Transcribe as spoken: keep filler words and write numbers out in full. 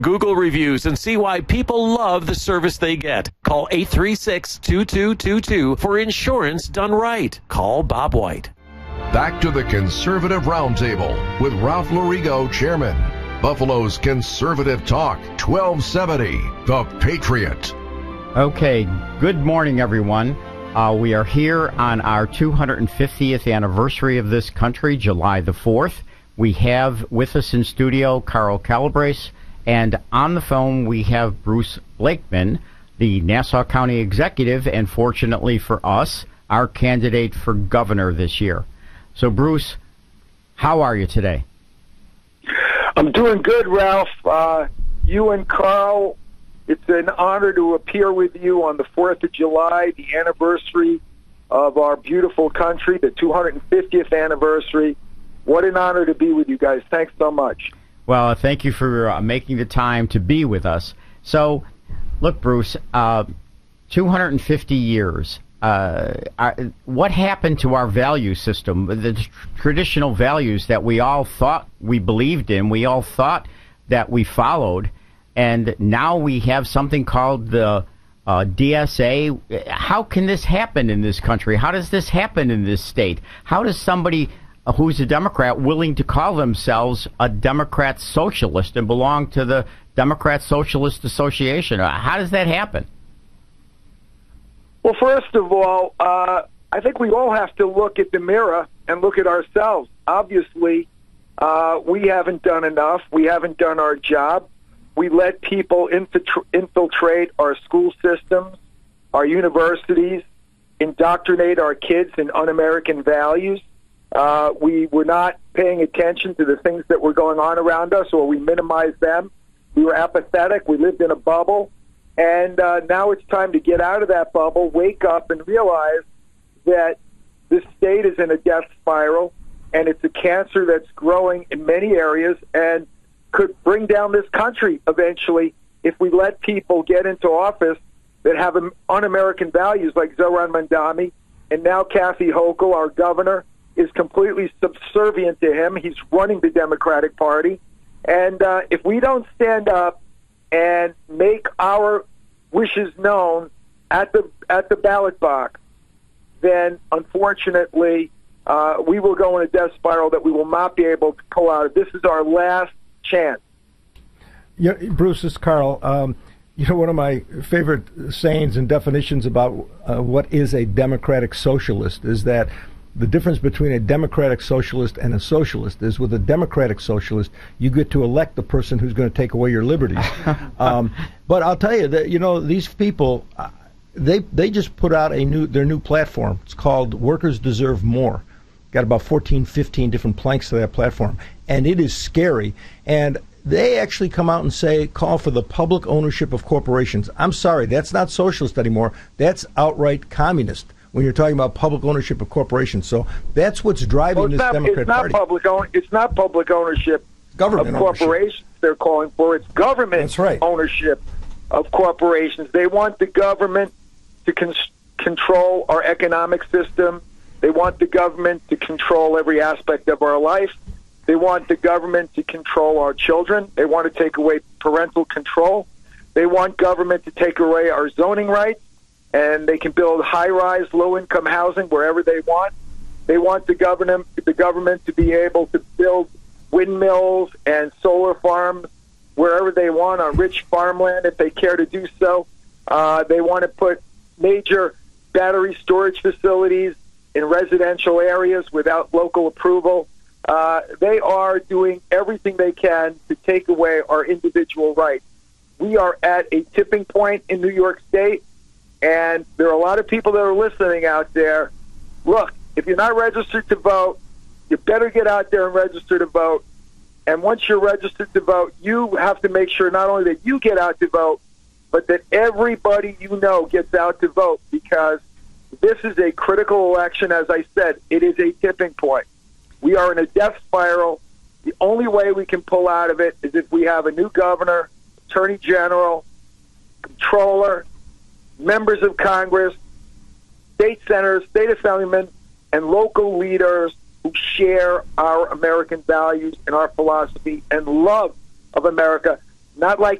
Google reviews and see why people love the service they get. Call eight three six, two two two two for insurance done right. Call Bob White. Back to the Conservative Roundtable with Ralph Lorigo, Chairman. Buffalo's Conservative Talk, twelve seventy, The Patriot. Okay, good morning, everyone. Uh, we are here on our two hundred fiftieth anniversary of this country, July the fourth. We have with us in studio Carl Calabrese, and on the phone we have Bruce Blakeman, the Nassau County Executive, and fortunately for us, our candidate for governor this year. So, Bruce, how are you today? I'm doing good, Ralph. Uh, you and Carl, it's an honor to appear with you on the fourth of July, the anniversary of our beautiful country, the two hundred fiftieth anniversary. What an honor to be with you guys. Thanks so much. Well, thank you for uh, making the time to be with us. So, look, Bruce, uh, two hundred fifty years. Uh, our, what happened to our value system, the tr- traditional values that we all thought we believed in, we all thought that we followed, and now we have something called the uh, D S A. How can this happen in this country? How does this happen in this state? How does somebody who's a Democrat willing to call themselves a Democrat socialist and belong to the Democrat Socialist Association? How does that happen? Well, first of all, uh, I think we all have to look at the mirror and look at ourselves. Obviously, uh, we haven't done enough. We haven't done our job. We let people infiltr- infiltrate our school systems, our universities, indoctrinate our kids in un-American values. Uh, we were not paying attention to the things that were going on around us, or we minimized them. We were apathetic. We lived in a bubble. And uh, now it's time to get out of that bubble, wake up, and realize that this state is in a death spiral, and it's a cancer that's growing in many areas and could bring down this country eventually if we let people get into office that have un-American values like Zohran Mamdani, and now Kathy Hochul, our governor, is completely subservient to him. He's running the Democratic Party. And uh, if we don't stand up and make our wishes known at the at the ballot box, then unfortunately uh, we will go in a death spiral that we will not be able to pull out of. This is our last chance. Yeah, Bruce, this is Carl. Um, you know, one of my favorite sayings and definitions about uh, what is a democratic socialist is that the difference between a democratic socialist and a socialist is with a democratic socialist, you get to elect the person who's going to take away your liberties. um, but I'll tell you that, you know, these people, uh, they they just put out a new their new platform. It's called Workers Deserve More. Got about fourteen, fifteen different planks to that platform. And it is scary. And they actually come out and say, call for the public ownership of corporations. I'm sorry, that's not socialist anymore. That's outright communist when you're talking about public ownership of corporations. So that's what's driving well, this not, Democrat it's not Party. Public own, it's not public ownership government of corporations ownership. They're calling for. It's government that's right. ownership of corporations. They want the government to con- control our economic system. They want the government to control every aspect of our life. They want the government to control our children. They want to take away parental control. They want government to take away our zoning rights. And they can build high-rise, low-income housing wherever they want. They want the government, the government to be able to build windmills and solar farms wherever they want on rich farmland if they care to do so. Uh, they want to put major battery storage facilities in residential areas without local approval. Uh, they are doing everything they can to take away our individual rights. We are at a tipping point in New York State. And there are a lot of people that are listening out there. Look, if you're not registered to vote, you better get out there and register to vote. And once you're registered to vote, you have to make sure not only that you get out to vote, but that everybody you know gets out to vote, because this is a critical election. As I said, it is a tipping point. We are in a death spiral. The only way we can pull out of it is if we have a new governor, attorney general, controller, members of Congress, state senators, state assemblymen, and local leaders who share our American values and our philosophy and love of America, not like